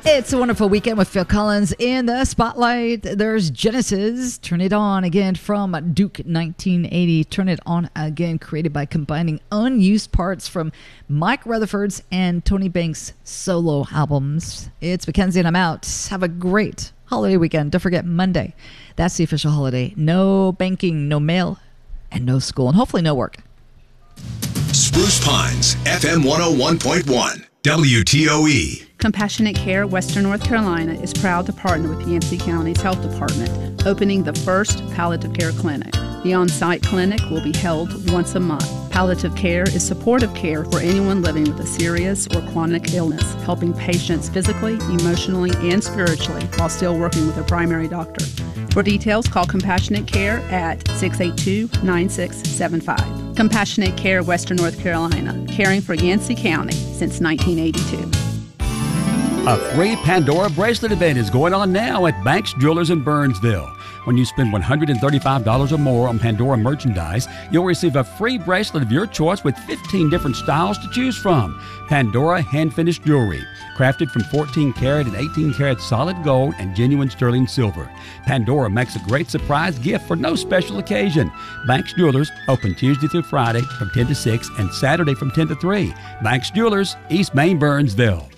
It's a wonderful weekend with Phil Collins in the spotlight. There's Genesis, Turn It On Again from Duke 1980. Turn It On Again, created by combining unused parts from Mike Rutherford's and Tony Banks' solo albums. It's Mackenzie and I'm out. Have a great holiday weekend. Don't forget Monday. That's the official holiday. No banking, no mail, and no school, and hopefully no work. Spruce Pines, FM 101.1, WTOE. Compassionate Care Western North Carolina is proud to partner with Yancey County's Health Department, opening the first palliative care clinic. The on-site clinic will be held once a month. Palliative care is supportive care for anyone living with a serious or chronic illness, helping patients physically, emotionally, and spiritually while still working with a primary doctor. For details, call Compassionate Care at 682-9675. Compassionate Care Western North Carolina, caring for Yancey County since 1982. A free Pandora bracelet event is going on now at Banks Jewelers in Burnsville. When you spend $135 or more on Pandora merchandise, you'll receive a free bracelet of your choice with 15 different styles to choose from. Pandora hand-finished jewelry, crafted from 14 karat and 18 karat solid gold and genuine sterling silver. Pandora makes a great surprise gift for no special occasion. Banks Jewelers, open Tuesday through Friday from 10 to 6 and Saturday from 10 to 3. Banks Jewelers, East Main, Burnsville.